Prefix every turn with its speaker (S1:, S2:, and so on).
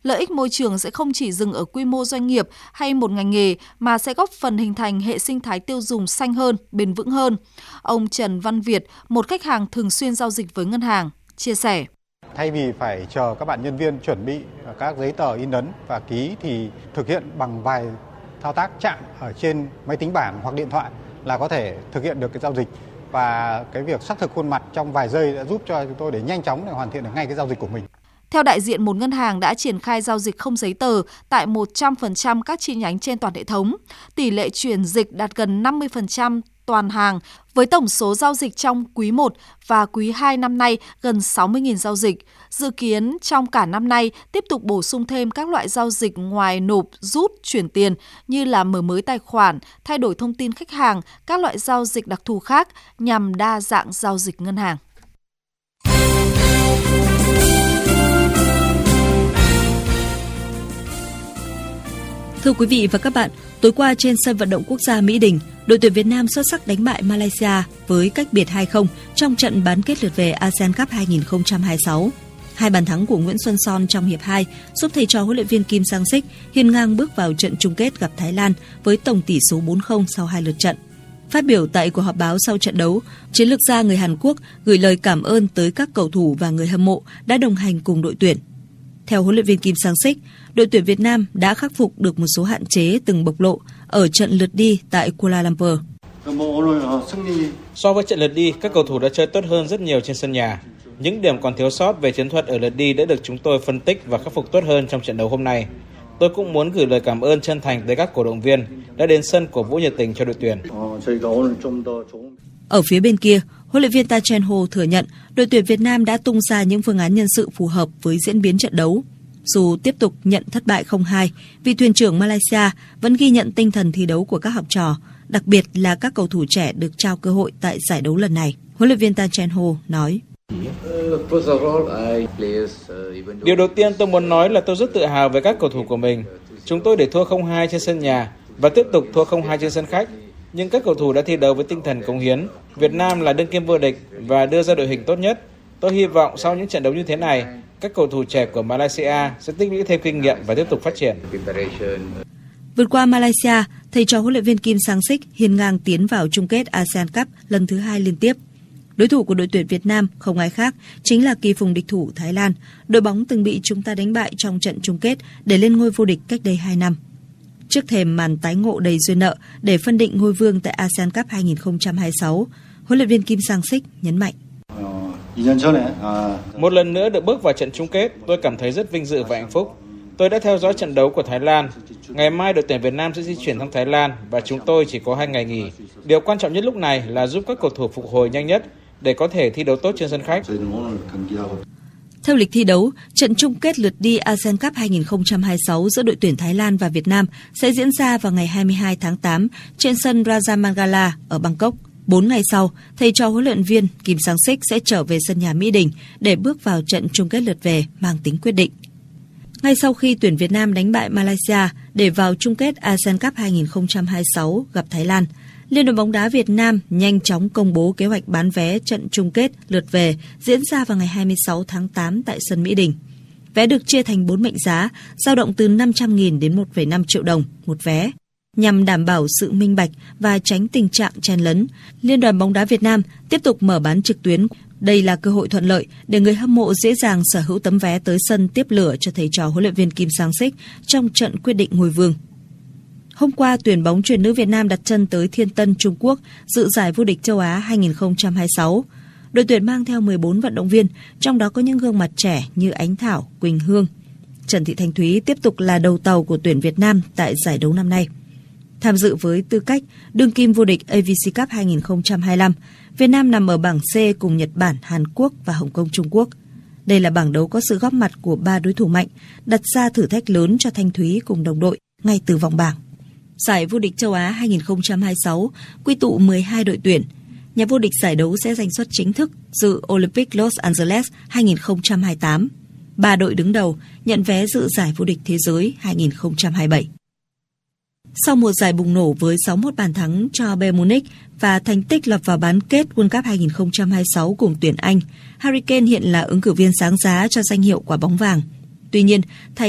S1: lợi ích môi trường sẽ không chỉ dừng ở quy mô doanh nghiệp hay một ngành nghề mà sẽ góp phần hình thành hệ sinh thái tiêu dùng xanh hơn, bền vững hơn. Ông Trần Văn Việt, một khách hàng thường xuyên giao dịch với ngân hàng, chia sẻ.
S2: Thay vì phải chờ các bạn nhân viên chuẩn bị các giấy tờ in ấn và ký thì thực hiện bằng vài thao tác chạm ở trên máy tính bảng hoặc điện thoại là có thể thực hiện được cái giao dịch. Và cái việc xác thực khuôn mặt trong vài giây đã giúp cho chúng tôi để nhanh chóng để hoàn thiện được ngay cái giao dịch của mình.
S1: Theo đại diện một ngân hàng đã triển khai giao dịch không giấy tờ tại 100% các chi nhánh trên toàn hệ thống. Tỷ lệ chuyển dịch đạt gần 50% toàn hàng, với tổng số giao dịch trong quý 1 và quý 2 năm nay gần 60.000 giao dịch. Dự kiến trong cả năm nay tiếp tục bổ sung thêm các loại giao dịch ngoài nộp, rút, chuyển tiền như là mở mới tài khoản, thay đổi thông tin khách hàng, các loại giao dịch đặc thù khác nhằm đa dạng giao dịch ngân hàng.
S3: Thưa quý vị và các bạn, tối qua trên sân vận động quốc gia Mỹ Đình, đội tuyển Việt Nam xuất sắc đánh bại Malaysia với cách biệt 2-0 trong trận bán kết lượt về ASEAN Cup 2026. Hai bàn thắng của Nguyễn Xuân Son trong hiệp 2 giúp thầy trò huấn luyện viên Kim Sang-sik hiên ngang bước vào trận chung kết gặp Thái Lan với tổng tỷ số 4-0 sau 2 lượt trận. Phát biểu tại cuộc họp báo sau trận đấu, chiến lược gia người Hàn Quốc gửi lời cảm ơn tới các cầu thủ và người hâm mộ đã đồng hành cùng đội tuyển. Theo huấn luyện viên Kim Sang-sik, đội tuyển Việt Nam đã khắc phục được một số hạn chế từng bộc lộ ở trận lượt đi tại Kuala Lumpur.
S4: So với trận lượt đi, các cầu thủ đã chơi tốt hơn rất nhiều trên sân nhà. Những điểm còn thiếu sót về chiến thuật ở lượt đi đã được chúng tôi phân tích và khắc phục tốt hơn trong trận đấu hôm nay. Tôi cũng muốn gửi lời cảm ơn chân thành tới các cổ động viên đã đến sân cổ vũ nhiệt tình cho đội tuyển.
S3: Ở phía bên kia, huấn luyện viên Ta Chen Ho thừa nhận đội tuyển Việt Nam đã tung ra những phương án nhân sự phù hợp với diễn biến trận đấu. Dù tiếp tục nhận thất bại 0-2, vị thuyền trưởng Malaysia vẫn ghi nhận tinh thần thi đấu của các học trò, đặc biệt là các cầu thủ trẻ được trao cơ hội tại giải đấu lần này. Huấn luyện viên Ta Chen Ho nói:
S4: Điều đầu tiên tôi muốn nói là tôi rất tự hào về các cầu thủ của mình. Chúng tôi để thua 0-2 trên sân nhà và tiếp tục thua 0-2 trên sân khách. Nhưng các cầu thủ đã thi đấu với tinh thần cống hiến. Việt Nam là đương kim vô địch và đưa ra đội hình tốt nhất. Tôi hy vọng sau những trận đấu như thế này, các cầu thủ trẻ của Malaysia sẽ tích lũy thêm kinh nghiệm và tiếp tục phát triển.
S3: Vượt qua Malaysia, thầy trò huấn luyện viên Kim Sang-sik hiên ngang tiến vào chung kết ASEAN Cup lần thứ 2 liên tiếp. Đối thủ của đội tuyển Việt Nam không ai khác, chính là kỳ phùng địch thủ Thái Lan, đội bóng từng bị chúng ta đánh bại trong trận chung kết để lên ngôi vô địch cách đây 2 năm. Trước thềm màn tái ngộ đầy duyên nợ để phân định ngôi vương tại ASEAN Cup 2026, huấn luyện viên Kim Sang-sik nhấn mạnh:
S4: Một lần nữa được bước vào trận chung kết, tôi cảm thấy rất vinh dự và hạnh phúc. Tôi đã theo dõi trận đấu của Thái Lan. Ngày mai đội tuyển Việt Nam sẽ di chuyển sang Thái Lan và chúng tôi chỉ có 2 ngày nghỉ. Điều quan trọng nhất lúc này là giúp các cầu thủ phục hồi nhanh nhất để có thể thi đấu tốt trên sân khách.
S3: Theo lịch thi đấu, trận chung kết lượt đi ASEAN Cup 2026 giữa đội tuyển Thái Lan và Việt Nam sẽ diễn ra vào ngày 22 tháng 8 trên sân Rajamangala ở Bangkok. 4 ngày sau, thầy trò huấn luyện viên Kim Sang-sik sẽ trở về sân nhà Mỹ Đình để bước vào trận chung kết lượt về mang tính quyết định. Ngay sau khi tuyển Việt Nam đánh bại Malaysia để vào chung kết ASEAN Cup 2026 gặp Thái Lan, Liên đoàn bóng đá Việt Nam nhanh chóng công bố kế hoạch bán vé trận chung kết lượt về diễn ra vào ngày 26 tháng 8 tại sân Mỹ Đình. Vé được chia thành 4 mệnh giá, dao động từ 500.000 đến 1,5 triệu đồng một vé. Nhằm đảm bảo sự minh bạch và tránh tình trạng chen lấn, Liên đoàn bóng đá Việt Nam tiếp tục mở bán trực tuyến. Đây là cơ hội thuận lợi để người hâm mộ dễ dàng sở hữu tấm vé tới sân tiếp lửa cho thầy trò huấn luyện viên Kim Sang-sik trong trận quyết định ngôi vương. Hôm qua, tuyển bóng chuyền nữ Việt Nam đặt chân tới Thiên Tân, Trung Quốc dự giải vô địch châu Á 2026. Đội tuyển mang theo 14 vận động viên, trong đó có những gương mặt trẻ như Ánh Thảo, Quỳnh Hương. Trần Thị Thanh Thúy tiếp tục là đầu tàu của tuyển Việt Nam tại giải đấu năm nay. Tham dự với tư cách đương kim vô địch AVC Cup 2025, Việt Nam nằm ở bảng C cùng Nhật Bản, Hàn Quốc và Hồng Kông, Trung Quốc. Đây là bảng đấu có sự góp mặt của 3 đối thủ mạnh, đặt ra thử thách lớn cho Thanh Thúy cùng đồng đội ngay từ vòng bảng. Giải vô địch châu Á 2026 quy tụ 12 đội tuyển. Nhà vô địch giải đấu sẽ giành suất chính thức dự Olympic Los Angeles 2028. 3 đội đứng đầu nhận vé dự giải vô địch thế giới 2027. Sau một giải bùng nổ với 61 bàn thắng cho Bayern Munich và thành tích lọt vào bán kết World Cup 2026 cùng tuyển Anh, Harry Kane hiện là ứng cử viên sáng giá cho danh hiệu quả bóng vàng. Tuy nhiên, thay